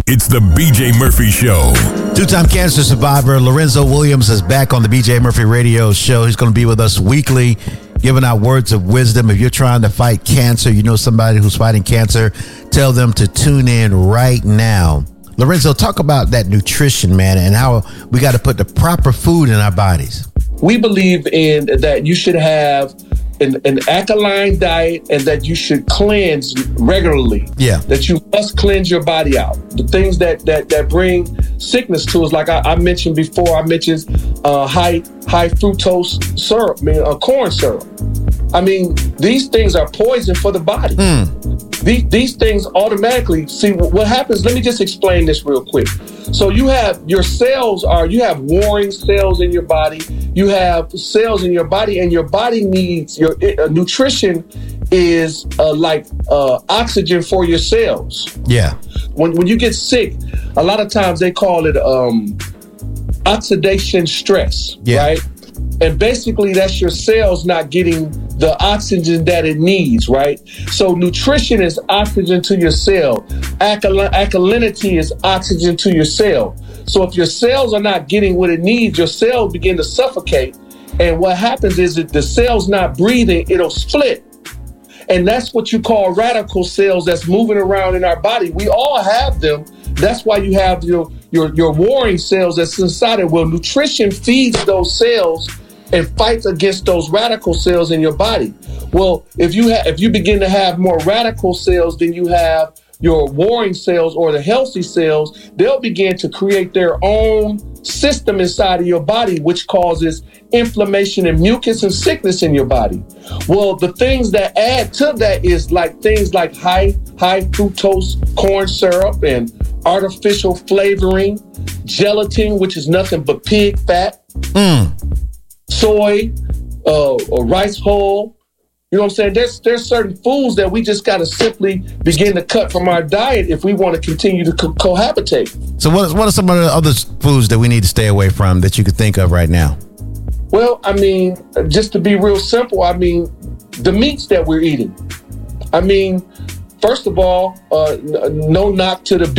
It's the BJ Murphy Show. Two-time cancer survivor Lorenzo Williams is back on the BJ Murphy Radio Show. He's going to be with us weekly, giving out words of wisdom. If you're trying to fight cancer, you know somebody who's fighting cancer, tell them to tune in right now. Lorenzo, talk about that nutrition, man, and how we got to put the proper food in our bodies. We believe in that you should have an alkaline diet and that you should cleanse regularly. Yeah. That you must cleanse your body out. The things that bring sickness to us, like I mentioned before, I mentioned high fructose syrup, corn syrup. I mean, these things are poison for the body. These things automatically, see what happens, let me just explain this real quick. So you have your cells you have warring cells in your body, you have cells in your body, and your body needs, your nutrition is like oxygen for your cells. Yeah. When you get sick, a lot of times they call it oxidation stress, right? And basically that's your cells not getting the oxygen that it needs, right? So nutrition is oxygen to your cell. Alkalinity is oxygen to your cell. So if your cells are not getting what it needs, your cells begin to suffocate. And what happens is that the cell's not breathing, it'll split. And that's what you call radical cells that's moving around in our body. We all have them. That's why you have your warring cells that's inside it. Well, nutrition feeds those cells and fights against those radical cells in your body. Well, if you begin to have more radical cells than you have your warring cells or the healthy cells, they'll begin to create their own system inside of your body, which causes inflammation and mucus and sickness in your body. Well, the things that add to that is like things like high fructose corn syrup and artificial flavoring, gelatin, which is nothing but pig fat, soy, or rice hull. You know what I'm saying? There's certain foods that we just got to simply begin to cut from our diet if we want to continue to cohabitate. So what are some of the other foods that we need to stay away from that you could think of right now? Well, I mean, just to be real simple, I mean, the meats that we're eating. I mean, first of all, no knock to the